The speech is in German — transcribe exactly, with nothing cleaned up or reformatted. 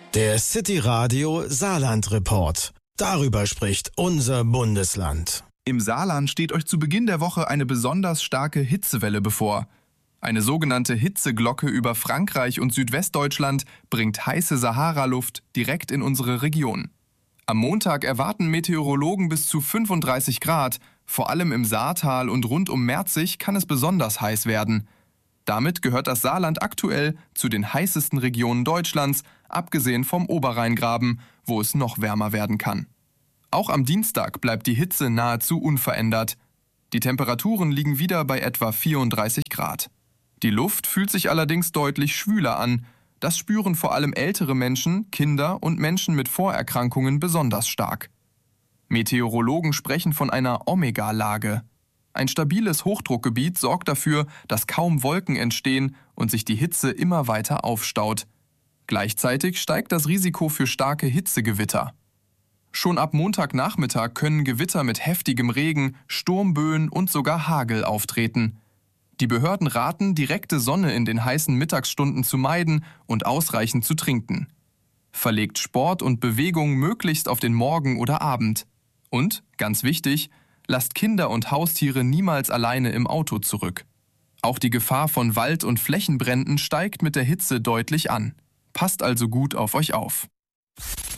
Der City Radio Saarland Report. Darüber spricht unser Bundesland. Im Saarland steht euch zu Beginn der Woche eine besonders starke Hitzewelle bevor. Eine sogenannte Hitzeglocke über Frankreich und Südwestdeutschland bringt heiße Sahara-Luft direkt in unsere Region. Am Montag erwarten Meteorologen bis zu fünfunddreißig Grad. Vor allem im Saartal und rund um Merzig kann es besonders heiß werden. Damit gehört das Saarland aktuell zu den heißesten Regionen Deutschlands, abgesehen vom Oberrheingraben, wo es noch wärmer werden kann. Auch am Dienstag bleibt die Hitze nahezu unverändert. Die Temperaturen liegen wieder bei etwa vierunddreißig Grad. Die Luft fühlt sich allerdings deutlich schwüler an. Das spüren vor allem ältere Menschen, Kinder und Menschen mit Vorerkrankungen besonders stark. Meteorologen sprechen von einer Omega-Lage. Ein stabiles Hochdruckgebiet sorgt dafür, dass kaum Wolken entstehen und sich die Hitze immer weiter aufstaut. Gleichzeitig steigt das Risiko für starke Hitzegewitter. Schon ab Montagnachmittag können Gewitter mit heftigem Regen, Sturmböen und sogar Hagel auftreten. Die Behörden raten, direkte Sonne in den heißen Mittagsstunden zu meiden und ausreichend zu trinken. Verlegt Sport und Bewegung möglichst auf den Morgen oder Abend. Und, ganz wichtig, lasst Kinder und Haustiere niemals alleine im Auto zurück. Auch die Gefahr von Wald- und Flächenbränden steigt mit der Hitze deutlich an. Passt also gut auf euch auf.